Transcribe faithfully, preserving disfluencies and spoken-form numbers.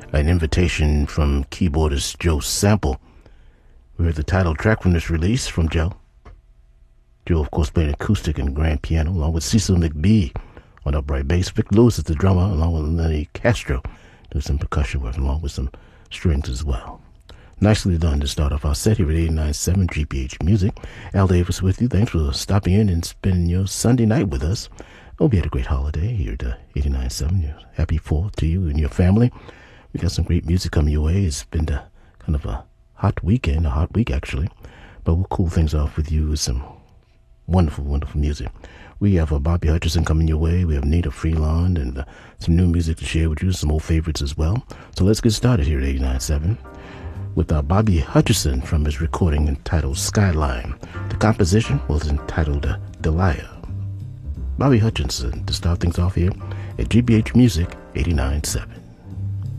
an invitation from keyboardist Joe Sample. We heard the title track from this release from Joe. Joe, of course, playing acoustic and grand piano, along with Cecil McBee on upright bass. Vic Lewis is the drummer, along with Lenny Castro, doing some percussion work, along with some strings as well. Nicely done to start off our set here at eighty-nine point seven G P H Music. Al Davis with you. Thanks for stopping in and spending your Sunday night with us. Hope you had a great holiday here at eighty-nine point seven. Happy Fourth to you and your family. We got some great music coming your way. It's been a, kind of a hot weekend, a hot week actually. But we'll cool things off with you with some wonderful, wonderful music. We have uh, Bobby Hutcherson coming your way. We have Nita Freelon and uh, some new music to share with you, some old favorites as well. So let's get started here at eighty-nine point seven with uh, Bobby Hutcherson from his recording entitled Skyline. The composition was entitled uh, Delia. Bobby Hutcherson to start things off here at G B H Music eighty-nine point seven.